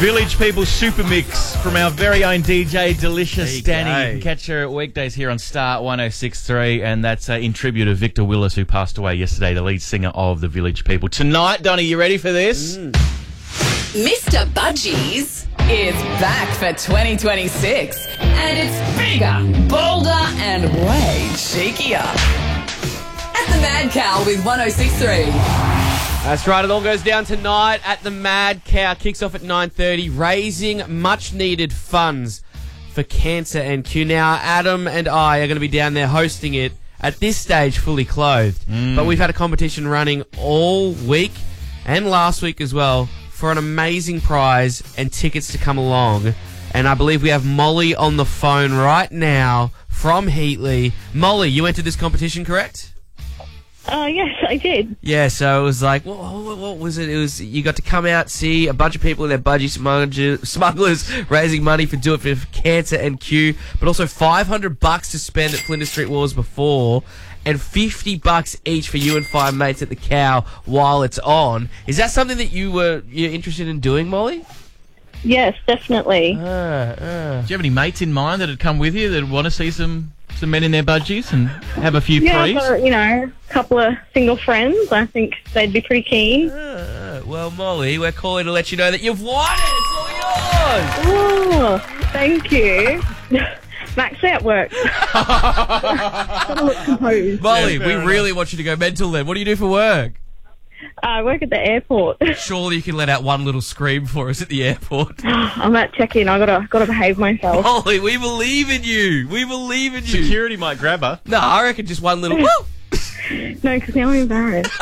Village People Super Mix from our very own DJ Delicious Danny. You can catch her weekdays here on Star 106.3, and that's in tribute to Victor Willis, who passed away yesterday, the lead singer of the Village People. Tonight, Donnie, you ready for this? Mr. Budgies is back for 2026, and it's bigger, bolder, and way cheekier. At the Mad Cow with 106.3. That's right, it all goes down tonight at the Mad Cow. Kicks off at 9:30, raising much-needed funds for Cancer NQ. Now, Adam and I are going to be down there hosting it, at this stage fully clothed. But we've had a competition running all week and last week as well for an amazing prize and tickets to come along. And I believe we have Molly on the phone right now from Heatley. Molly, you entered this competition, correct? Yes, I did. Yeah, so it was like, what was it? It was, you got to come out, see a bunch of people in their budgie smugglers raising money for Do It for Cancer NQ, but also $500 to spend at Flinders Street Wars before, and $50 each for you and 5 mates at the Cow while it's on. Is that something that you're interested in doing, Molly? Yes, definitely. Do you have any mates in mind that had come with you that want to see some men in their budgies and have a few prees? I've got, a couple of single friends. I think they'd be pretty keen. Well, Molly, we're calling to let you know that you've won it. It's all yours. Oh, thank you. Max out work. Gotta look composed. Molly, we really want you to go mental then. What do you do for work? I work at the airport. Surely you can let out one little scream for us at the airport. I'm at check-in. I gotta behave myself. Molly, we believe in you. We believe in you. Security might grab her. No, I reckon just one little woo. No, because now I'm embarrassed.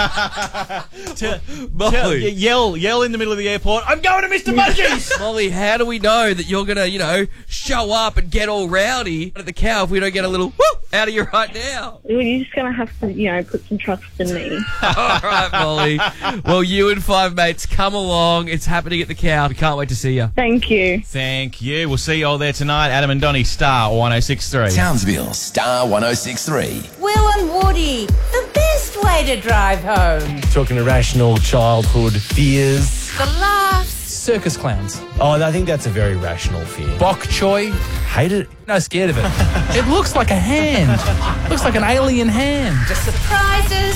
Molly. Yell in the middle of the airport, I'm going to Mr. Budgies! Molly, how do we know that you're going to, show up and get all rowdy at the Cow if we don't get a little woo out of you right now? Well, you're just going to have to, put some trust in me. All right, Molly. Well, you and 5 mates, come along. It's happening at the Cow. We can't wait to see you. Thank you. Thank you. We'll see you all there tonight. Adam and Donnie, Star 106.3. Townsville, Star 106.3. Will and Woody, the best way to drive home. Talking irrational childhood fears. The laughs. Circus clowns. Oh, I think that's a very rational fear. Bok choy. Hate it. No, scared of it. It looks like a hand. Looks like an alien hand. The surprises.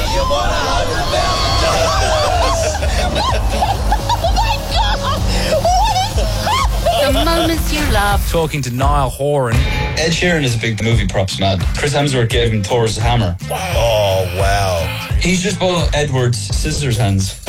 The moments you love. Talking to Niall Horan. Ed Sheeran is a big movie props man. Chris Hemsworth gave him Thor's hammer. Oh, wow. He's just bought Edward's scissors hands.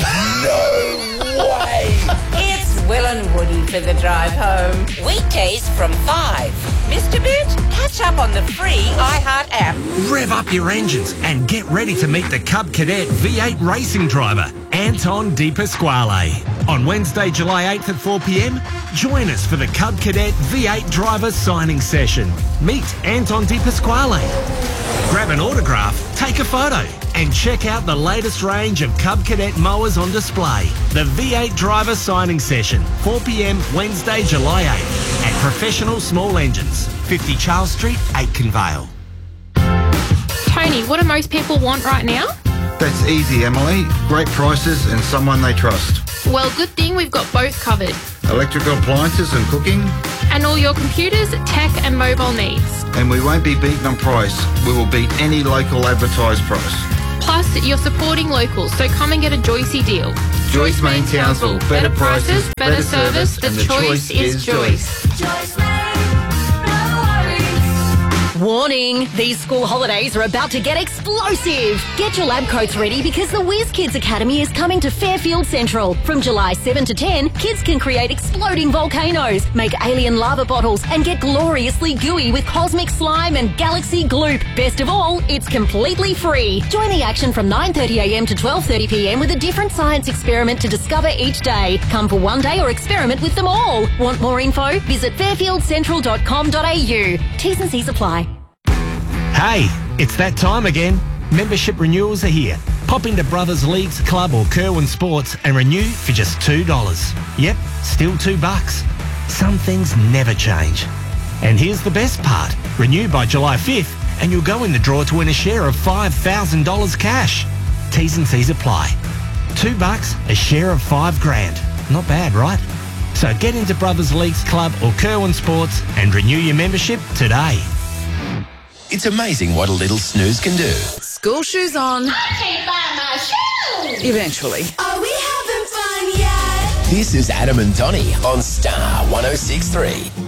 No way. It's Will and Woody for the drive home. Weekdays from 5. Mr. Bit, catch up on the free iHeart app. Rev up your engines and get ready to meet the Cub Cadet V8 racing driver, Anton De Pasquale. On Wednesday, July 8th at 4 p.m, join us for the Cub Cadet V8 driver signing session. Meet Anton De Pasquale. Grab an autograph, take a photo, and check out the latest range of Cub Cadet mowers on display. The V8 driver signing session, 4 p.m, Wednesday, July 8th at Professional Small Engines, 50 Charles Street, Aitken Vale. Tony, what do most people want right now? That's easy, Emily. Great prices and someone they trust. Well, good thing we've got both covered. Electrical appliances and cooking. And all your computers, tech and mobile needs. And we won't be beaten on price. We will beat any local advertised price. Plus, you're supporting locals, so come and get a Joycey deal. Joyce Main Townsville. Better prices, better service, the choice is Joyce. Joyce Lane, no worries. Warning, these school holidays are about to get explosive. Get your lab coats ready because the Whiz Kids Academy is coming to Fairfield Central. From July 7 to 10, kids can create exploding volcanoes, make alien lava bottles, and get gloriously gooey with cosmic slime and galaxy gloop. Best of all, it's completely free. Join the action from 9:30am to 12:30pm with a different science experiment to discover each day. Come for one day or experiment with them all. Want more info? Visit fairfieldcentral.com.au. T's and C's apply. Hey, it's that time again. Membership renewals are here. Pop into Brothers Leagues Club or Kerwin Sports and renew for just $2. Yep, still $2. Some things never change. And here's the best part. Renew by July 5th and you'll go in the draw to win a share of $5,000 cash. T's and C's apply. $2, a share of $5,000. Not bad, right? So get into Brothers Leagues Club or Kerwin Sports and renew your membership today. It's amazing what a little snooze can do. School shoes on. I can't find my shoes. Eventually. Are we having fun yet? This is Adam and Donnie on Star 106.3.